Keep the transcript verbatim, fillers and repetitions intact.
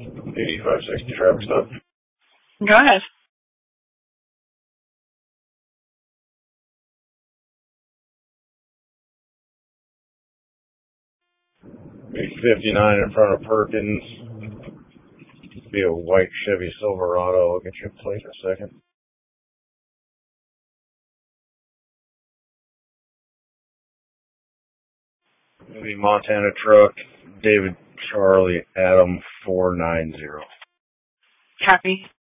eighty-five sixty traffic stop. Go ahead. eight fifty-nine in front of Perkins. Be a white Chevy Silverado. I'll get you a plate in a second. Maybe Montana truck. David Charlie Adam four nine zero. Copy.